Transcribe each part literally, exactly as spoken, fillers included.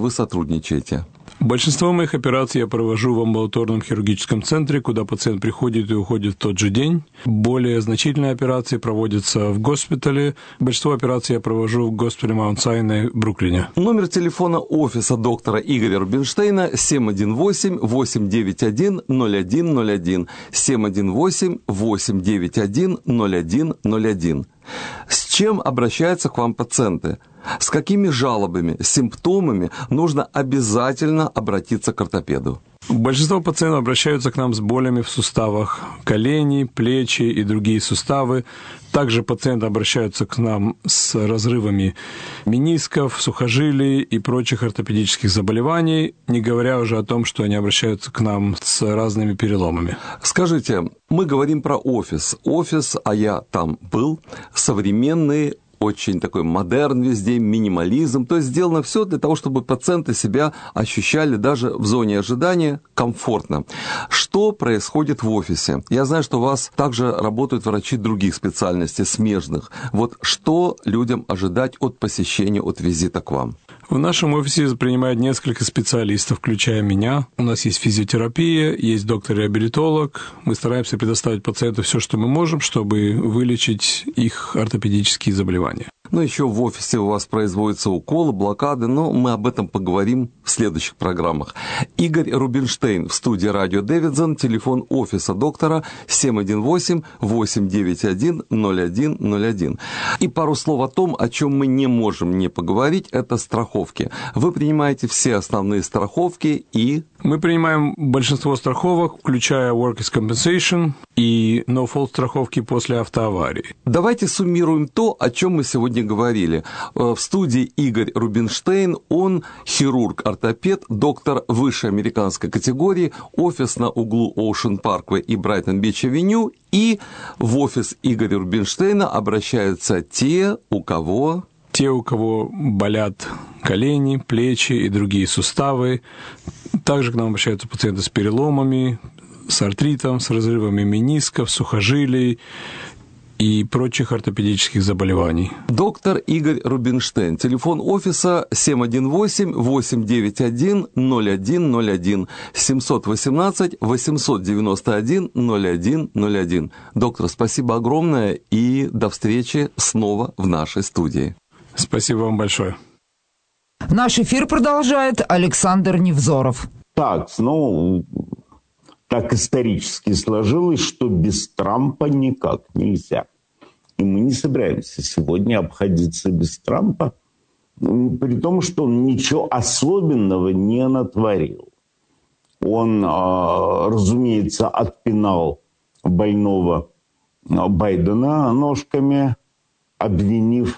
вы сотрудничаете? Большинство моих операций я провожу в амбулаторном хирургическом центре, куда пациент приходит и уходит в тот же день. Более значительные операции проводятся в госпитале. Большинство операций я провожу в госпитале Маунт-Сайне в Бруклине. Номер телефона офиса доктора Игоря Рубинштейна семь один восемь восемь девять один ноль один ноль один, семь один восемь восемь девять один ноль один ноль один. С чем обращаются к вам пациенты? С какими жалобами, симптомами нужно обязательно обратиться к ортопеду? Большинство пациентов обращаются к нам с болями в суставах колени, плечи и другие суставы. Также пациенты обращаются к нам с разрывами менисков, сухожилий и прочих ортопедических заболеваний, не говоря уже о том, что они обращаются к нам с разными переломами. Скажите, мы говорим про офис. Офис, а я там был, современный, очень такой модерн везде, минимализм. То есть сделано все для того, чтобы пациенты себя ощущали даже в зоне ожидания комфортно. Что происходит в офисе? Я знаю, что у вас также работают врачи других специальностей, смежных. Вот что людям ожидать от посещения, от визита к вам? В нашем офисе принимают несколько специалистов, включая меня. У нас есть физиотерапия, есть доктор-реабилитолог. Мы стараемся предоставить пациенту все, что мы можем, чтобы вылечить их ортопедические заболевания. Ну, еще в офисе у вас производятся уколы, блокады, но мы об этом поговорим в следующих программах. Игорь Рубинштейн в студии «Радио Дэвидсон», телефон офиса доктора семь один восемь восемь девять один ноль один ноль один. И пару слов о том, о чем мы не можем не поговорить, это страховки. Вы принимаете все основные страховки и... Мы принимаем большинство страховок, включая Workers' Compensation и No-Fault страховки после автоаварии. Давайте суммируем то, о чем мы сегодня говорили. В студии Игорь Рубинштейн, он хирург-ортопед, доктор высшей американской категории, офис на углу Ocean Parkway и Брайтон-Бич-авеню, и в офис Игоря Рубинштейна обращаются те, у кого... Те, у кого болят колени, плечи и другие суставы. Также к нам обращаются пациенты с переломами, с артритом, с разрывами менисков, сухожилий и прочих ортопедических заболеваний. Доктор Игорь Рубинштейн. Телефон офиса семь один восемь восемь девять один ноль один ноль один, семь один восемь восемь девять один ноль один ноль один. Доктор, спасибо огромное и до встречи снова в нашей студии. Спасибо вам большое. Наш эфир продолжает Александр Невзоров. Так, ну, так исторически сложилось, что без Трампа никак нельзя. И мы не собираемся сегодня обходиться без Трампа, при том, что он ничего особенного не натворил. Он, разумеется, отпинал больного Байдена ножками, обвинив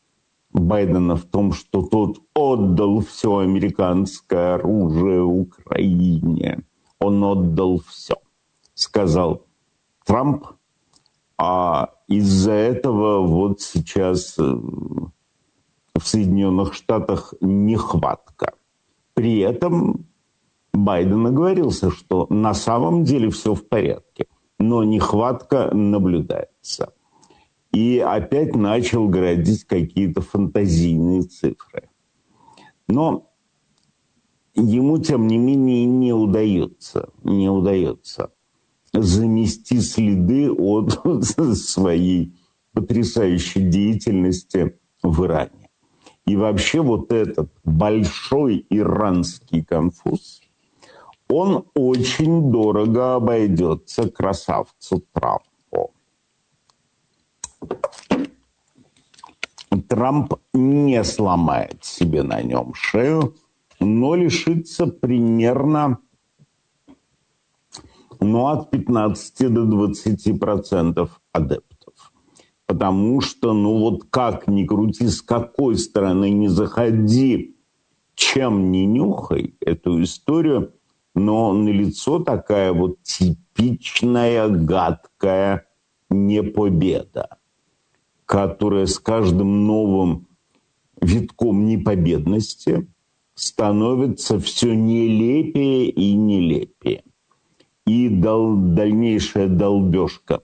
Байдена в том, что тот отдал все американское оружие Украине. Он отдал все, сказал Трамп. А из-за этого вот сейчас в Соединенных Штатах нехватка. При этом Байден оговорился, что на самом деле все в порядке, но нехватка наблюдается. И опять начал городить какие-то фантазийные цифры. Но ему, тем не менее, не удается, не удается замести следы от своей потрясающей деятельности в Иране. И вообще вот этот большой иранский конфуз, он очень дорого обойдется красавцу Трампу. Трамп не сломает себе на нем шею, но лишится примерно ну, от пятнадцати до двадцати процентов адептов. Потому что, ну вот как ни крути, с какой стороны ни заходи, чем не нюхай эту историю, но налицо такая вот типичная гадкая непобеда, которая с каждым новым витком непобедности становится все нелепее и нелепее. И дал, дальнейшая долбежка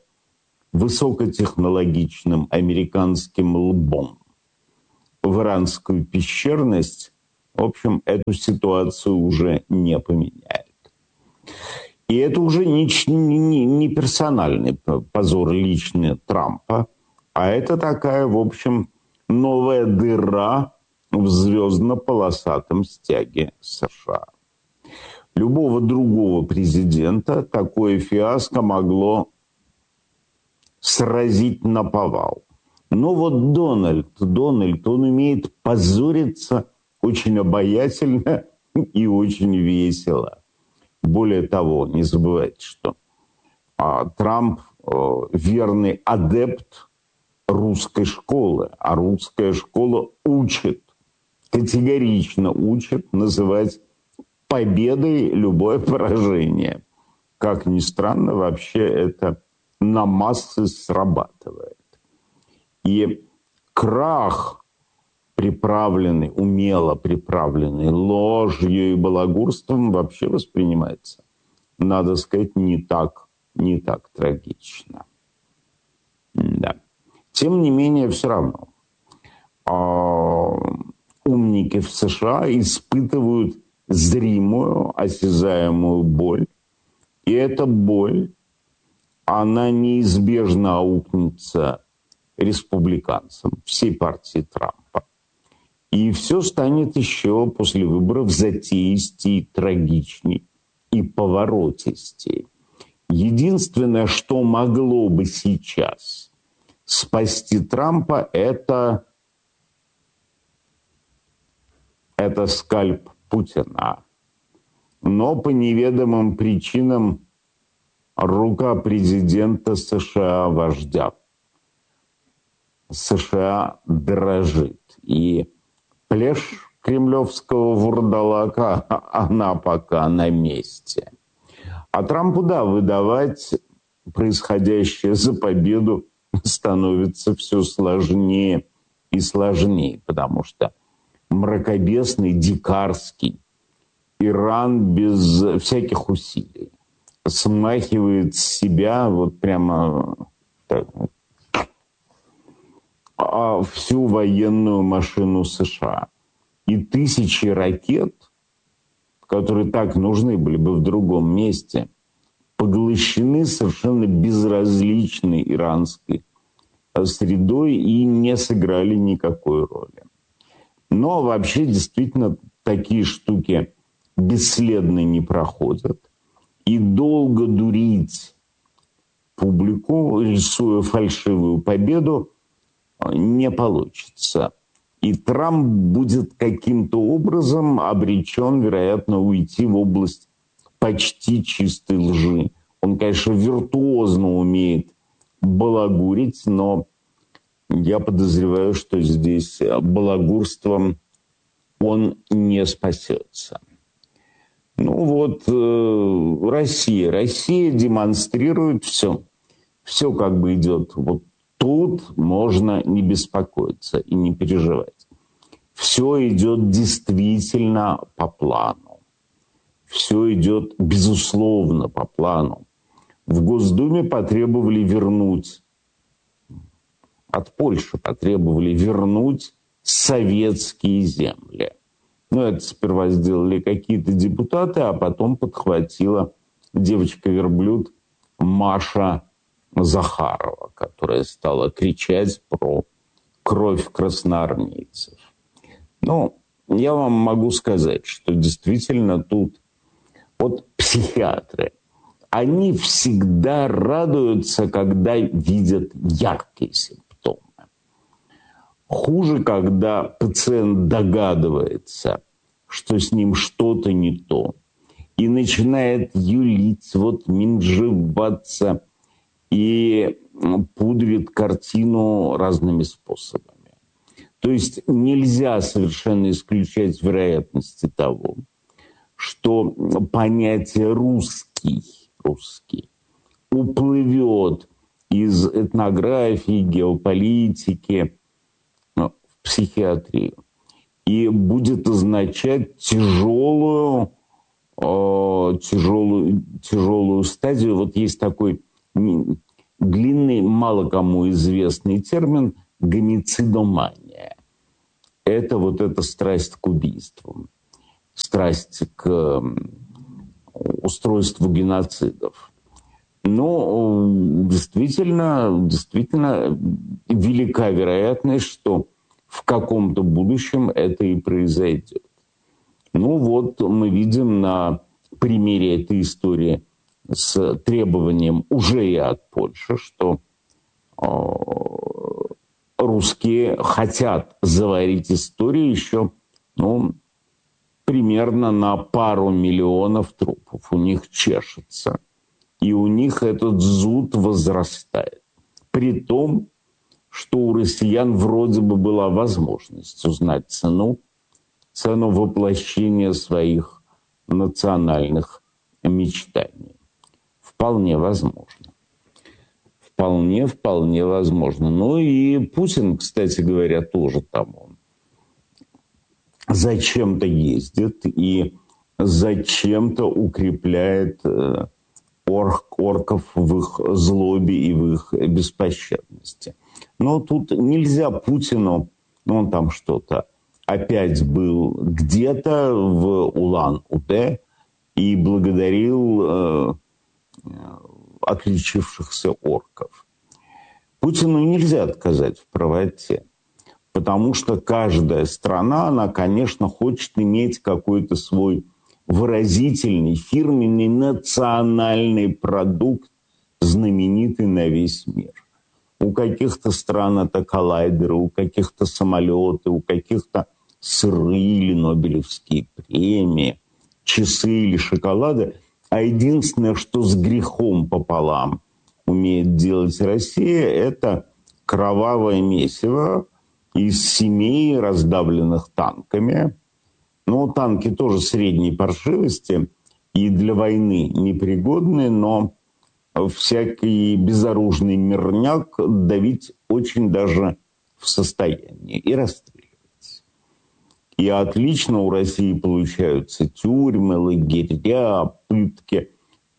высокотехнологичным американским лбом в иранскую пещерность в общем, эту ситуацию уже не поменяет. И это уже не, не, не персональный позор личный Трампа, а это такая, в общем, новая дыра в звездно-полосатом стяге США. Любого другого президента такое фиаско могло сразить наповал. Но вот Дональд, Дональд, он умеет позориться очень обаятельно и очень весело. Более того, не забывайте, что а, Трамп а, верный адепт русской школы, а русская школа учит, категорично учит называть победой любое поражение. Как ни странно, вообще это на массы срабатывает. И крах, приправленный, умело приправленный ложью и балагурством, вообще воспринимается, надо сказать, не так, не так трагично. Да. Тем не менее, все равно умники в США испытывают зримую, осязаемую боль. И эта боль, она неизбежно аукнется республиканцам, всей партии Трампа. И все станет еще после выборов затеистей, трагичней и поворотистей. Единственное, что могло бы сейчас спасти Трампа, это, это скальп Путина. Но по неведомым причинам рука президента США, вождя США, дрожит. И плешь кремлевского вурдалака, она пока на месте. А Трампу, да, выдавать происходящее за победу становится все сложнее и сложнее, потому что мракобесный, дикарский Иран без всяких усилий смахивает с себя вот прямо так, всю военную машину США. И тысячи ракет, которые так нужны были бы в другом месте, поглощены совершенно безразличной иранской средой и не сыграли никакой роли. Но вообще действительно такие штуки бесследно не проходят. И долго дурить публику, рисуя фальшивую победу, не получится. И Трамп будет каким-то образом обречен, вероятно, уйти в область почти чистой лжи. Он, конечно, виртуозно умеет балагурить, но я подозреваю, что здесь балагурством он не спасется. Ну вот, э, Россия. Россия демонстрирует все. Все как бы идет. Вот тут можно не беспокоиться и не переживать. Все идет действительно по плану. Все идет, безусловно, по плану. В Госдуме потребовали вернуть, от Польши потребовали вернуть советские земли. Ну, это сперва сделали какие-то депутаты, а потом подхватила девочка-верблюд Маша Захарова, которая стала кричать про кровь красноармейцев. Ну, я вам могу сказать, что действительно тут вот психиатры, они всегда радуются, когда видят яркие симптомы. Хуже, когда пациент догадывается, что с ним что-то не то, и начинает юлить, вот менжеваться, и пудрит картину разными способами. То есть нельзя совершенно исключать вероятности того, что понятие «русский», «русский» уплывет из этнографии, геополитики в психиатрию и будет означать тяжелую, тяжелую, тяжелую стадию. Вот есть такой длинный, мало кому известный термин гомицидомания. Это вот эта страсть к убийствам. страсть к устройству геноцидов. Но действительно, действительно велика вероятность, что в каком-то будущем это и произойдет. Ну вот мы видим на примере этой истории с требованием уже и от Польши, что э, русские хотят заварить историю еще, ну, примерно на пару миллионов трупов. У них чешется. И у них этот зуд возрастает. При том, что у россиян вроде бы была возможность узнать цену, цену воплощения своих национальных мечтаний. Вполне возможно. Вполне, вполне возможно. Ну и Путин, кстати говоря, тоже там он зачем-то ездит и зачем-то укрепляет орк, орков в их злобе и в их беспощадности. Но тут нельзя Путину, ну он там что-то опять был где-то в Улан-Удэ и благодарил э, отличившихся орков. Путину нельзя отказать в правоте, потому что каждая страна, она, конечно, хочет иметь какой-то свой выразительный, фирменный, национальный продукт, знаменитый на весь мир. У каких-то стран это коллайдеры, у каких-то самолеты, у каких-то сыры или нобелевские премии, часы или шоколады. А единственное, что с грехом пополам умеет делать Россия, это кровавое месиво из семей, раздавленных танками. Ну, танки тоже средней паршивости и для войны непригодны, но всякий безоружный мирняк давить очень даже в состоянии и расстреливать. И отлично у России получаются тюрьмы, лагеря, пытки,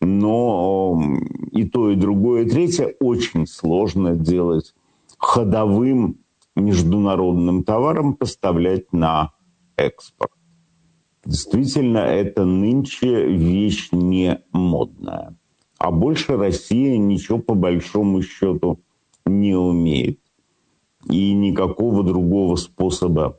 но и то, и другое, и третье очень сложно делать ходовым международным товаром, поставлять на экспорт. Действительно, это нынче вещь не модная. А больше Россия ничего по большому счету не умеет. И никакого другого способа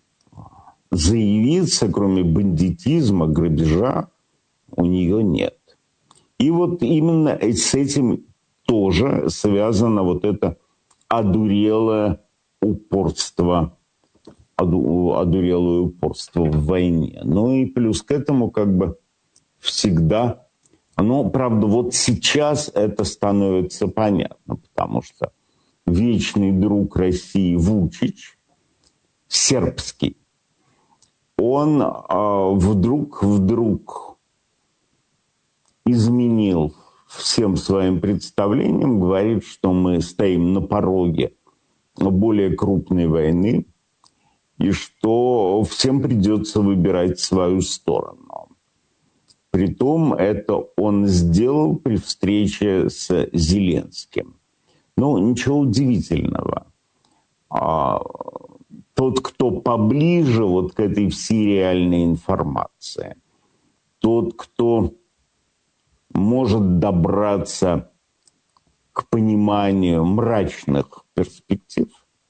заявиться, кроме бандитизма, грабежа, у нее нет. И вот именно с этим тоже связано вот это одурелое упорство, одурелое упорство в войне. Ну и плюс к этому как бы всегда... Но, правда, вот сейчас это становится понятно, потому что вечный друг России Вучич, сербский, он а, вдруг, вдруг изменил всем своим представлениям, говорит, что мы стоим на пороге более крупной войны и что всем придется выбирать свою сторону. Притом это он сделал при встрече с Зеленским. Ну, ничего удивительного. А, тот, кто поближе вот к этой всей реальной информации, тот, кто может добраться к пониманию мрачных перспектив,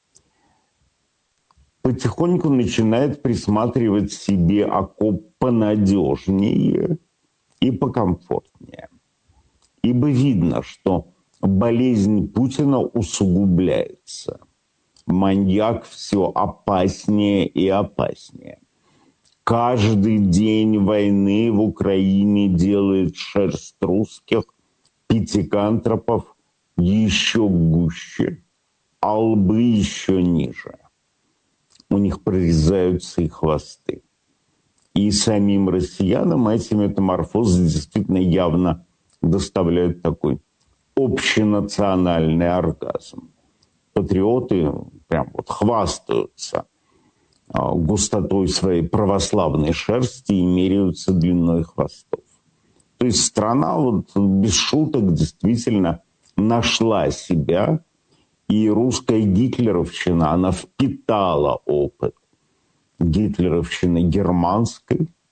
потихоньку начинает присматривать себе окоп понадежнее и покомфортнее. Ибо видно, что болезнь Путина усугубляется. Маньяк все опаснее и опаснее. Каждый день войны в Украине делает шерсть русских пятикантропов еще гуще, а лбы еще ниже. У них прорезаются и хвосты. И самим россиянам эти метаморфозы действительно явно доставляют такой общенациональный оргазм. Патриоты прям вот хвастаются густотой своей православной шерсти и меряются длиной хвостов. То есть страна вот без шуток действительно нашла себя, и русская гитлеровщина, она, она впитала опыт гитлеровщины германской,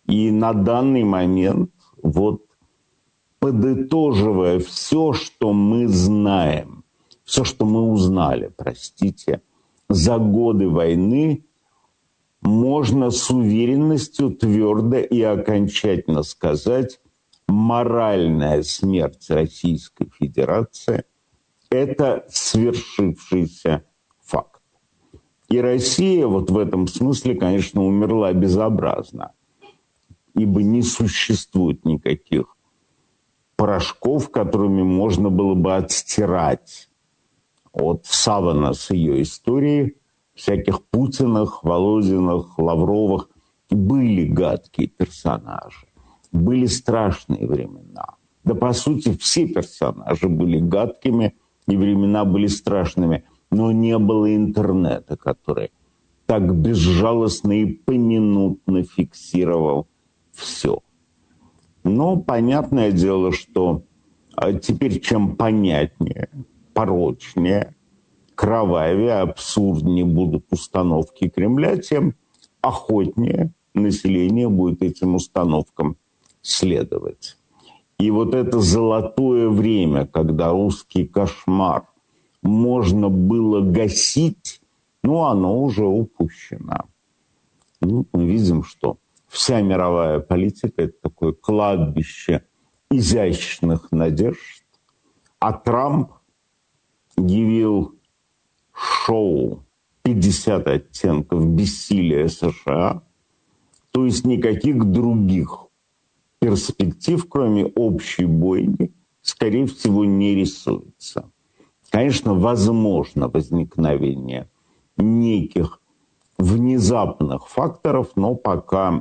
И на данный момент, вот подытоживая все, что мы знаем, все, что мы узнали, простите, за годы войны, можно с уверенностью твердо и окончательно сказать, моральная смерть Российской Федерации – это свершившийся факт. И Россия вот в этом смысле, конечно, умерла безобразно, ибо не существует никаких порошков, которыми можно было бы отстирать от савана с ее историей всяких Путиных, Володиных, Лавровых. Были гадкие персонажи, были страшные времена. Да, по сути, все персонажи были гадкими, и времена были страшными. Но не было интернета, который так безжалостно и поминутно фиксировал все. Но понятное дело, что теперь чем понятнее, порочнее, кровавее, абсурднее будут установки Кремля, тем охотнее население будет этим установкам следовать. И вот это золотое время, когда русский кошмар можно было гасить, ну, оно уже упущено. Ну, мы видим, что вся мировая политика – это такое кладбище изящных надежд, а Трамп явил шоу пятьдесят оттенков бессилия США, то есть никаких других перспектив, кроме общей бойни, скорее всего, не рисуется. Конечно, возможно возникновение неких внезапных факторов, но пока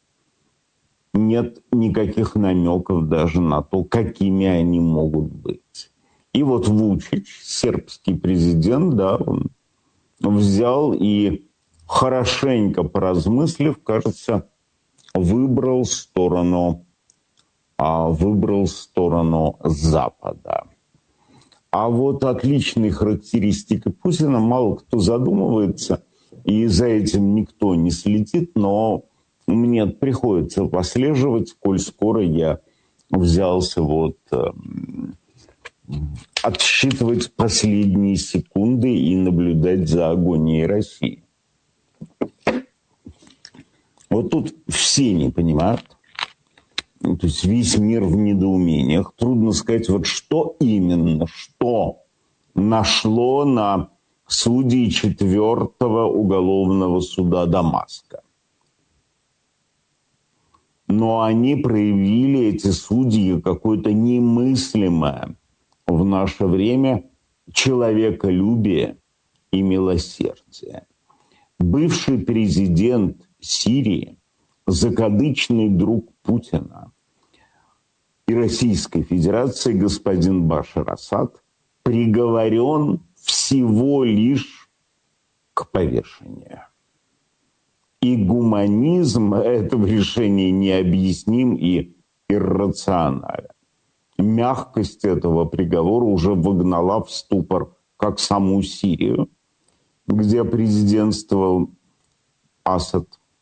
нет никаких намеков даже на то, какими они могут быть. И вот Вучич, сербский президент, да, он взял и, хорошенько поразмыслив, кажется, выбрал сторону, а, выбрал сторону Запада. А вот отличной характеристикой Путина мало кто задумывается, и за этим никто не следит, но мне приходится послеживать, коль скоро я взялся вот э, отсчитывать последние секунды и наблюдать за агонией России. Вот тут все не понимают, то есть весь мир в недоумениях. Трудно сказать, вот что именно, что нашло на судей четвертого уголовного суда Дамаска. Но они проявили, эти судьи, какое-то немыслимое в наше время человеколюбие и милосердие. Бывший президент Сирии, закадычный друг Путина и Российской Федерации господин Башар Асад приговорен всего лишь к повешению. И гуманизм этого решения необъясним и иррационален. Мягкость этого приговора уже вогнала в ступор как саму Сирию, где президентствовал Асад,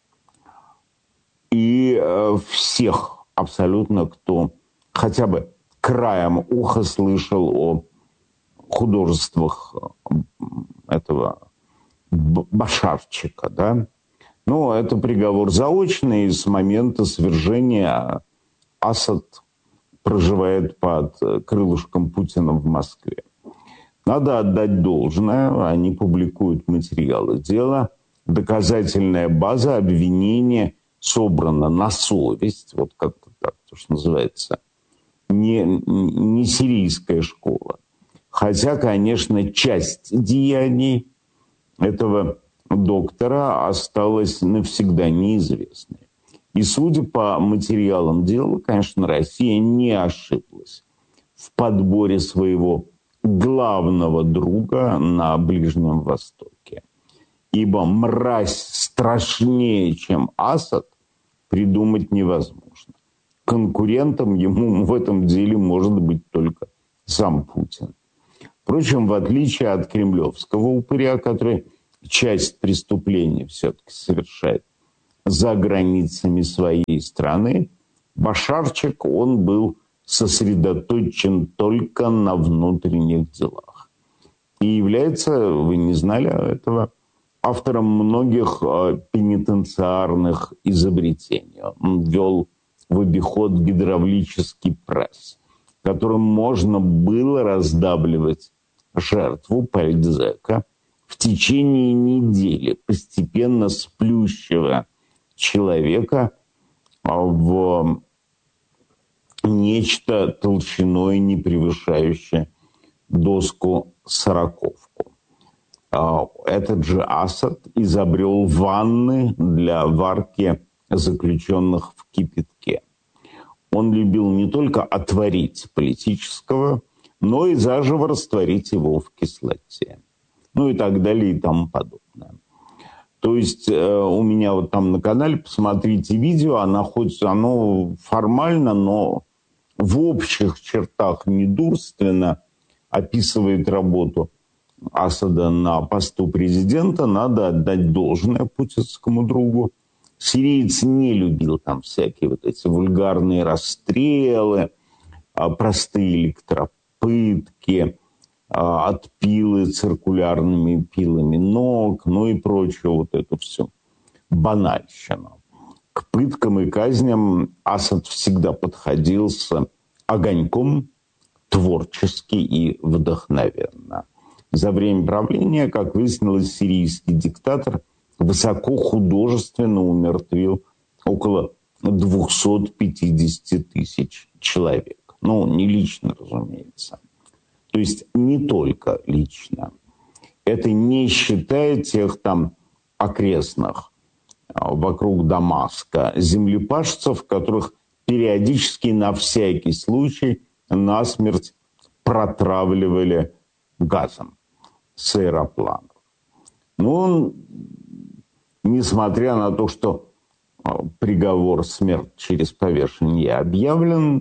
и э, всех абсолютно, кто хотя бы краем уха слышал о художествах этого Башарчика, да. Но это приговор заочный, и с момента свержения Асад проживает под крылышком Путина в Москве. Надо отдать должное, они публикуют материалы дела, доказательная база обвинения собрана на совесть, вот как-то так, то, что называется, не, не сирийская школа. Хотя, конечно, часть деяний этого доктора осталась навсегда неизвестной. И судя по материалам дела, конечно, Россия не ошиблась в подборе своего главного друга на Ближнем Востоке. Ибо мразь страшнее, чем Асад, придумать невозможно. Конкурентом ему в этом деле может быть только сам Путин. Впрочем, в отличие от кремлевского упыря, который часть преступления все-таки совершает за границами своей страны. Башарчик, он был сосредоточен только на внутренних делах. И является, вы не знали этого, автором многих пенитенциарных изобретений. Он ввел в обиход гидравлический пресс, которым можно было раздавливать жертву пальцзека в течение недели, постепенно сплющивая человека в нечто толщиной, не превышающее доску сороковку. Этот же Асад изобрел ванны для варки заключенных в кипятке. Он любил не только отварить политического, но и заживо растворить его в кислоте. Ну и так далее и тому подобное. То есть э, у меня вот там на канале, посмотрите видео, оно хоть оно формально, но в общих чертах недурственно описывает работу Асада на посту президента. Надо отдать должное путинскому другу. Сириец не любил там всякие вот эти вульгарные расстрелы, простые электропытки, отпилы циркулярными пилами ног, ну и прочее вот это все банальщина. К пыткам и казням Асад всегда подходил с огоньком, творчески и вдохновенно. За время правления, как выяснилось, сирийский диктатор высоко художественно умертвил около двести пятьдесят тысяч человек. Ну, не лично, разумеется. То есть не только лично. Это не считая тех там окрестных вокруг Дамаска землепашцев, которых периодически на всякий случай насмерть протравливали газом с аэропланов. Ну, несмотря на то, что приговор смерти через повешение объявлен,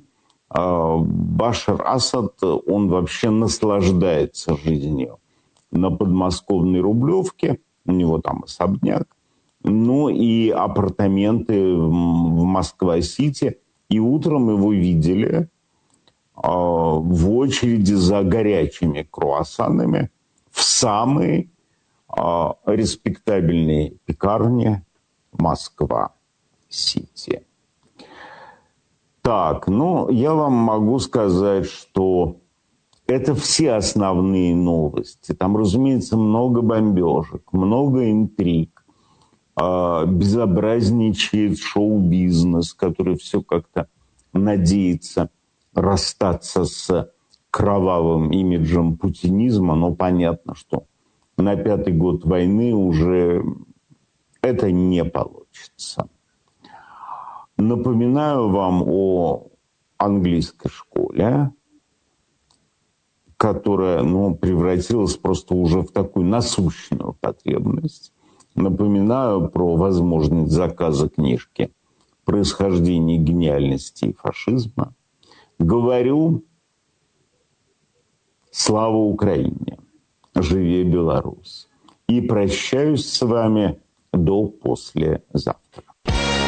Башар Асад, он вообще наслаждается жизнью на подмосковной Рублевке, у него там особняк, ну и апартаменты в Москва-Сити. И утром его видели в очереди за горячими круассанами в самой респектабельной пекарне Москва-Сити. Так, ну, я вам могу сказать, что это все основные новости. Там, разумеется, много бомбежек, много интриг. Безобразничает шоу-бизнес, который все как-то надеется расстаться с кровавым имиджем путинизма. Но понятно, что на пятый год войны уже это не получится. Напоминаю вам о английской школе, которая ну, превратилась просто уже в такую насущную потребность. Напоминаю про возможность заказа книжки «Происхождение гениальности и фашизма». Говорю «Слава Украине! Живе Беларусь!» И прощаюсь с вами до послезавтра.